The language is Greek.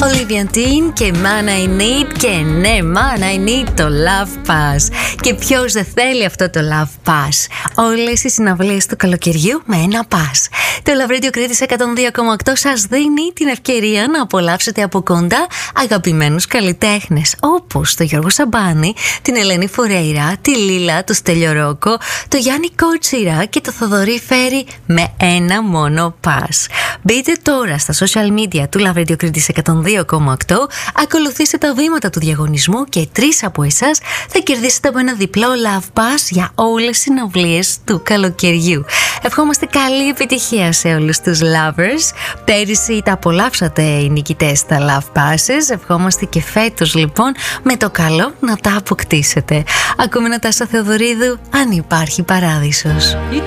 Olivia Dean και Man I Need. Και ναι, Man I Need, το Love Pass. Και ποιος δεν θέλει αυτό το Love Pass? Όλες οι συναυλίες του καλοκαιριού με ένα pass. Το Love Radio Κρήτης 102,8 σας δίνει την ευκαιρία να απολαύσετε από κοντά αγαπημένους καλλιτέχνες, όπως το Γιώργο Σαμπάνη, την Ελένη Φουρέιρα, τη Λίλα, το Στέλιο Ρόκο, το Γιάννη Κότσιρα και το Θοδωρή Φέρη με ένα μόνο pass. Μπείτε τώρα στα social media του Love Radio Κρήτης 102,8, ακολουθήστε τα βήματα του διαγωνισμού και 3 από εσάς θα κερδίσετε από ένα διπλό Love Pass για όλες τις συναυλίες του καλοκαιριού. Ευχόμαστε καλή επιτυχία σε όλους τους lovers. Πέρυσι τα απολαύσατε οι νικητές τα Love Passes. Ευχόμαστε και φέτος λοιπόν με το καλό να τα αποκτήσετε. Ακούμε Νατάσα Θεοδωρίδου, αν υπάρχει παράδεισος.